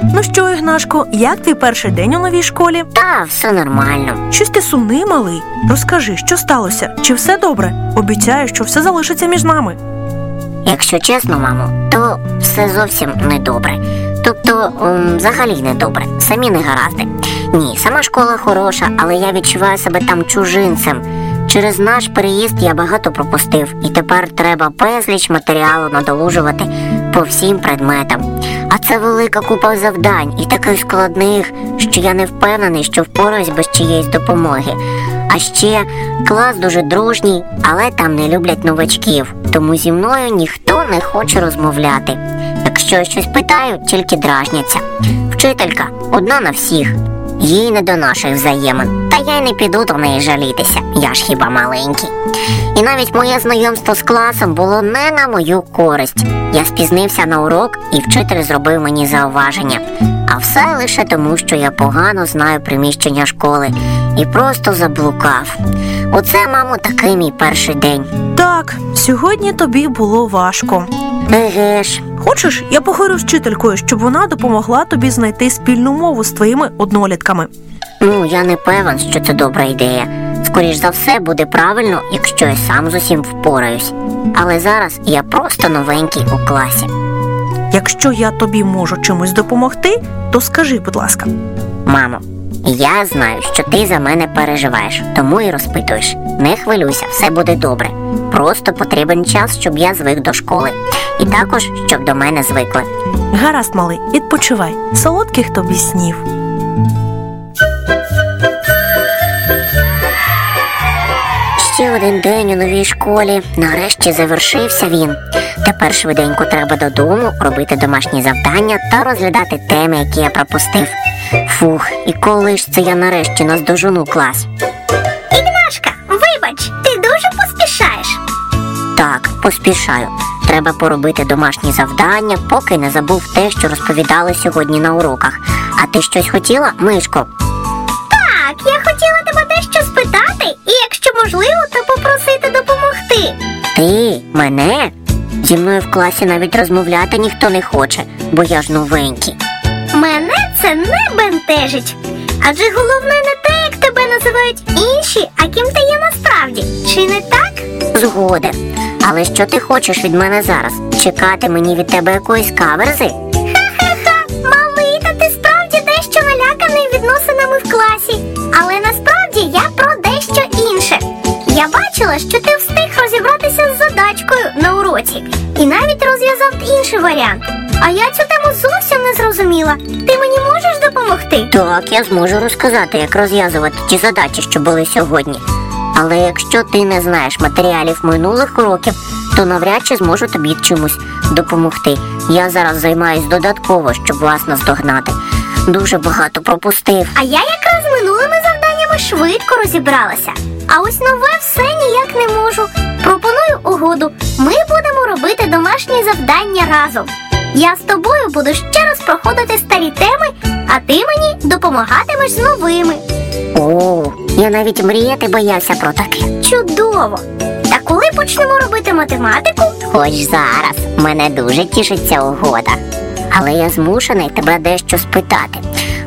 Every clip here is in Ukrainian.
Ну що, Ігнашко, як твій перший день у новій школі? Та, все нормально. Щось ти сумний, малий. Розкажи, що сталося? Чи все добре? Обіцяю, що все залишиться між нами. Якщо чесно, мамо, то все зовсім не добре. Тобто, взагалі не добре. Самі не гаразди. Ні, сама школа хороша, але я відчуваю себе там чужинцем. Через наш переїзд я багато пропустив, і тепер треба безліч матеріалу надолужувати по всім предметам. А це велика купа завдань, і таких складних, що я не впевнений, що впораюсь без чиєїсь допомоги. А ще клас дуже дружній, але там не люблять новачків, тому зі мною ніхто не хоче розмовляти. Якщо я щось питаю, тільки дражняться. Вчителька одна на всіх. Їй не до наших взаємин. Та я й не піду до неї жалітися, я ж хіба маленький. І навіть моє знайомство з класом було не на мою користь. Я спізнився на урок, і вчитель зробив мені зауваження. А все лише тому, що я погано знаю приміщення школи і просто заблукав. Оце, мамо, такий мій перший день. Так, сьогодні тобі було важко. Еге ж. Хочеш, я поговорю з вчителькою, щоб вона допомогла тобі знайти спільну мову з твоїми однолітками? Ну, я не певен, що це добра ідея. Скоріш за все, буде правильно, якщо я сам з усім впораюсь. Але зараз я просто новенький у класі. Якщо я тобі можу чимось допомогти, то скажи, будь ласка. Мамо, я знаю, що ти за мене переживаєш, тому і розпитуєш. Не хвилюйся, все буде добре. Просто потрібен час, щоб я звик до школи. І також, щоб до мене звикли. Гаразд, малий, відпочивай. Солодких тобі снів. Ще один день у новій школі. Нарешті завершився він. Тепер швиденько треба додому, робити домашні завдання та розглядати теми, які я пропустив. Фух, і коли ж це я нарешті наздожену клас? Ігнашка, вибач, ти дуже поспішаєш. Так, поспішаю. Треба поробити домашні завдання, поки не забув те, що розповідали сьогодні на уроках. А ти щось хотіла, Мишко? Так, я хотіла тебе дещо спитати, і якщо можливо, то попросити допомогти. Ти? Мене? Зі мною в класі навіть розмовляти ніхто не хоче, бо я ж новенький. Мене це не бентежить. Адже головне не те, як тебе називають інші, а ким ти є насправді. Чи не так? Згоден. Але що ти хочеш від мене зараз? Чекати мені від тебе якоїсь каверзи? Ха-ха-ха, малий, та ти справді дещо наляканий відносинами в класі. Але насправді я про дещо інше. Я бачила, що ти встиг розібратися з задачкою на уроці. І навіть розв'язав інший варіант. А я цю тему зовсім не зрозуміла. Ти мені можеш допомогти? Так, я зможу розказати, як розв'язувати ті задачі, що були сьогодні. Але якщо ти не знаєш матеріалів минулих уроків, то навряд чи зможу тобі чимось допомогти. Я зараз займаюсь додатково, щоб вас наздогнати. Дуже багато пропустив. А я якраз з минулими завданнями швидко розібралася. А ось нове все ніяк не можу. Пропоную угоду. Ми будемо робити домашні завдання разом. Я з тобою буду ще раз проходити старі теми, а ти мені допомагатимеш з новими. О, я навіть мріяти боявся про таке. Чудово! Та коли почнемо робити математику? Хоч зараз. Мене дуже тішить ця угода. Але я змушений тебе дещо спитати.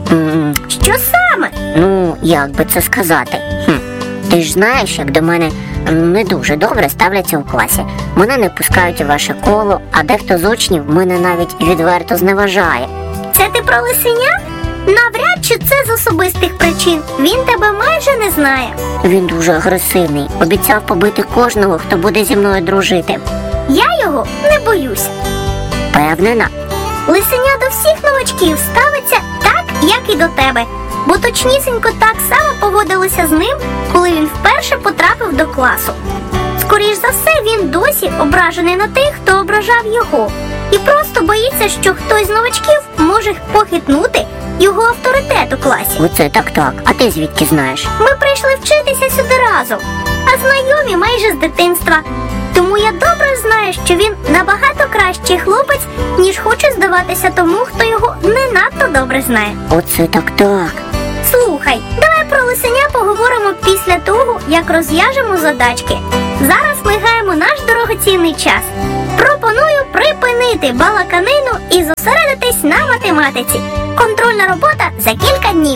Що саме? Ну, як би це сказати? Ти ж знаєш, як до мене не дуже добре ставляться у класі. Мене не пускають у ваше коло, а дехто з учнів мене навіть відверто зневажає. Це ти про Лисеня? Навряд чи це з особистих причин. Він тебе майже не знає. Він дуже агресивний. Обіцяв побити кожного, хто буде зі мною дружити. Я його не боюсь. Впевнена? Лисеня до всіх новачків ставиться так, як і до тебе. Бо точнісінько так само поводилося з ним, коли він вперше потрапив до класу. Скоріш за все, він досі ображений на тих, хто ображав його. І просто боїться, що хтось з новачків може похитнути його авторитет у класі. Оце так. А ти звідки знаєш? Ми прийшли вчитися сюди разом, а знайомі майже з дитинства. Тому я добре знаю, що він набагато кращий хлопець, ніж хоче здаватися тому, хто його не надто добре знає. Оце так. Слухай, давай про Лисеня поговоримо після того, як розв'яжемо задачки. Зараз ми гаємо наш дорогоцінний час. Пропоную припинити балаканину і зосередитись на математиці. математиці. Контрольна робота за кілька днів.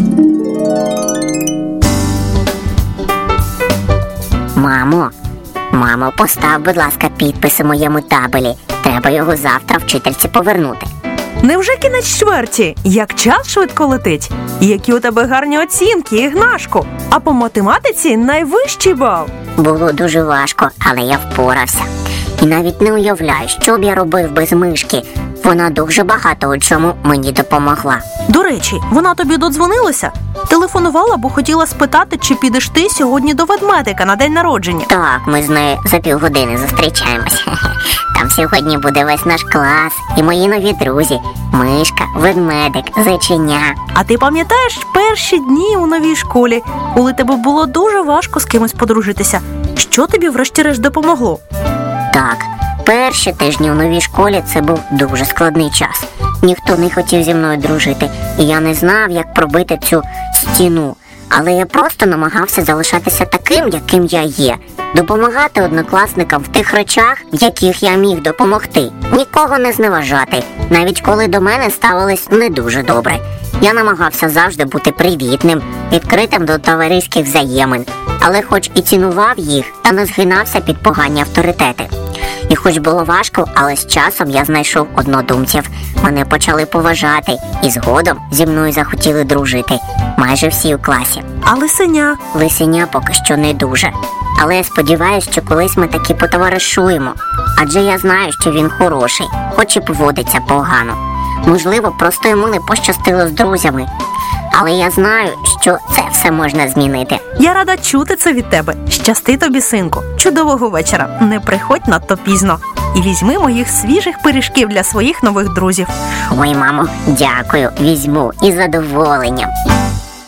Мамо, постав, будь ласка, підпис у моєму табелі. Треба його завтра вчительці повернути. Невже кінець чверті? Як час швидко летить? Які у тебе гарні оцінки, Ігнашко. А по математиці найвищий бал. Було дуже важко, але я впорався. І навіть не уявляю, що б я робив без мишки. Вона дуже багато у чому мені допомогла. До речі, вона тобі додзвонилася? Телефонувала, бо хотіла спитати, чи підеш ти сьогодні до ведмедика на день народження. Так, ми з нею за півгодини зустрічаємось. Там сьогодні буде весь наш клас і мої нові друзі. Мишка, ведмедик, зайченя. А ти пам'ятаєш перші дні у новій школі, коли тебе було дуже важко з кимось подружитися? Що тобі врешті-решт допомогло? Так, перші тижні у новій школі це був дуже складний час. Ніхто не хотів зі мною дружити, і я не знав, як пробити цю стіну. Але я просто намагався залишатися таким, яким я є. Допомагати однокласникам в тих речах, в яких я міг допомогти. Нікого не зневажати, навіть коли до мене ставились не дуже добре. Я намагався завжди бути привітним, відкритим до товариських взаємин. Але хоч і цінував їх, та не згинався під погані авторитети. І хоч було важко, але з часом я знайшов однодумців. Мене почали поважати, і згодом зі мною захотіли дружити. Майже всі у класі. А Лисеня? Лисеня поки що не дуже. Але я сподіваюся, що колись ми таки потоваришуємо. Адже я знаю, що він хороший, хоч і поводиться погано. Можливо, просто йому не пощастило з друзями. Але я знаю, що це все можна змінити. Я рада чути це від тебе. Щасти тобі, синку. Чудового вечора. Не приходь надто пізно. І візьми моїх свіжих пиріжків для своїх нових друзів. Ой, мамо, дякую, візьму із задоволенням.